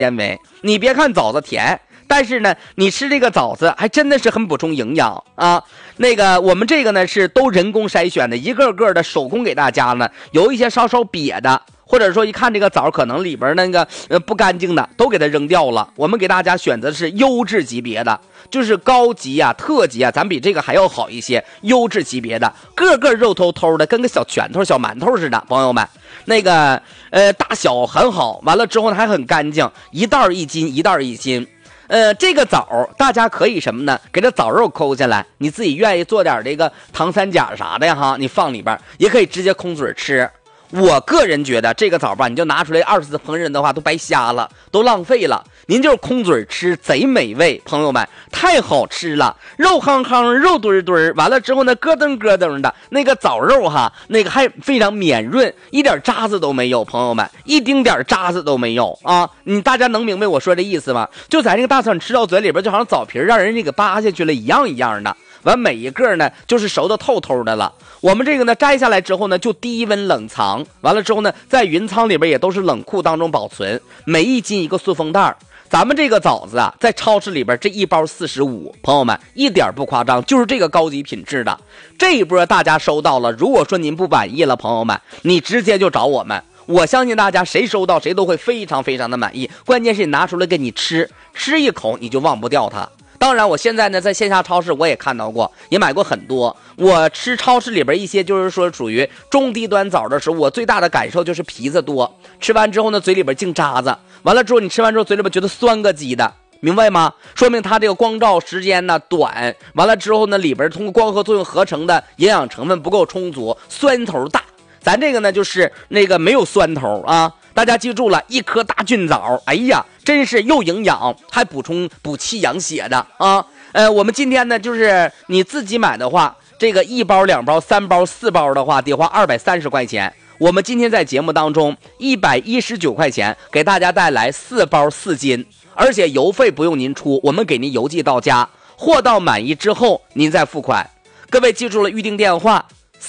纤维。你别看枣子甜，但是呢，你吃这个枣子还真的是很补充营养啊。那个我们这个呢是都人工筛选的，一个个的手工给大家呢，有一些稍稍瘪的，或者说一看这个枣可能里边那个不干净的，都给它扔掉了。我们给大家选择的是优质级别的，就是高级啊、特级啊，咱比这个还要好一些，优质级别的，个个肉透透的，跟个小拳头、小馒头似的，朋友们。那个大小很好，完了之后呢还很干净，一袋一斤，一袋一斤。这个枣大家可以什么呢？给这枣肉抠下来，你自己愿意做点这个糖三角啥的呀哈，你放里边，也可以直接空嘴吃。我个人觉得这个枣吧，你就拿出来20次烹饪的话都白瞎了，都浪费了。您就是空嘴吃，贼美味，朋友们，太好吃了，肉夯夯，肉墩墩，完了之后呢，咯噔咯噔的，那个枣肉哈，那个还非常绵润，一点渣子都没有，朋友们，一丁点渣子都没有啊！大家能明白我说这意思吗？就在这个大枣吃到嘴里边，就好像枣皮让人这个扒下去了一样一样的。完每一个呢就是熟的透透的了。我们这个呢摘下来之后呢就低温冷藏，完了之后呢在云仓里边也都是冷库当中保存，每一斤一个塑封袋。咱们这个枣子啊在超市里边这一包45，朋友们一点不夸张，就是这个高级品质的。这一波大家收到了，如果说您不满意了，朋友们你直接就找我们，我相信大家谁收到谁都会非常非常的满意，关键是你拿出来给你吃一口你就忘不掉它。当然我现在呢在线下超市我也看到过，也买过很多。我吃超市里边一些就是说属于中低端枣的时候，我最大的感受就是皮子多，吃完之后呢嘴里边净渣子，完了之后你吃完之后嘴里边觉得酸个鸡的，明白吗？说明它这个光照时间呢短，完了之后呢里边通过光合作用合成的营养成分不够充足，酸头大。咱这个呢就是那个没有酸头啊，大家记住了，一颗大菌枣，哎呀真是又营养还补气养血的啊。我们今天呢就是你自己买的话，这个1包2包3包4包的话得花230块钱，我们今天在节目当中119块钱给大家带来4包4斤，而且邮费不用您出，我们给您邮寄到家，货到满意之后您再付款。各位记住了预定电话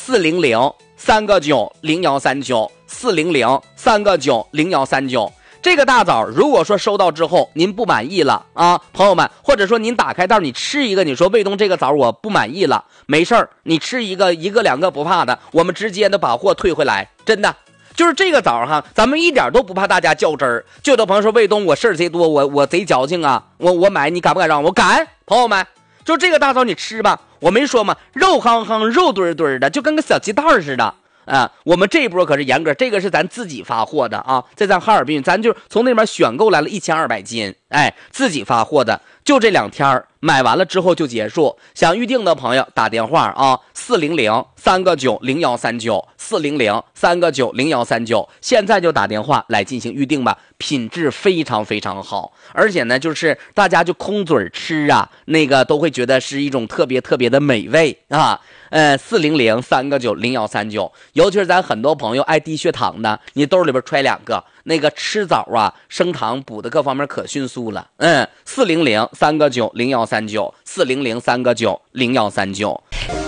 400-3个9-0139，400-3个9-0139。这个大枣如果说收到之后您不满意了啊，朋友们，或者说您打开袋你吃一个，你说卫东这个枣我不满意了，没事儿，你吃一个2个不怕的，我们直接的把货退回来，真的。就是这个枣哈，咱们一点都不怕大家较真儿。就有的朋友说卫东我事儿贼多，我贼矫情啊，我买你敢不敢让我？敢，朋友们，就这个大枣你吃吧，我没说嘛，肉夯夯肉墩墩的，就跟个小鸡蛋似的啊。我们这一波可是严格，这个是咱自己发货的啊，在咱哈尔滨咱就从那边选购来了1200斤，哎，自己发货的，就这2天买完了之后就结束。想预定的朋友打电话啊，400-3个9-0139，400-3个9-0139，现在就打电话来进行预定吧，品质非常非常好，而且呢就是大家就空嘴吃啊，那个都会觉得是一种特别特别的美味啊。400-3个9-0139，尤其是咱很多朋友爱低血糖的，你兜里边揣2个，那个吃枣啊升糖补的各方面可迅速了。400-3个9-0139，400-3个9-0139。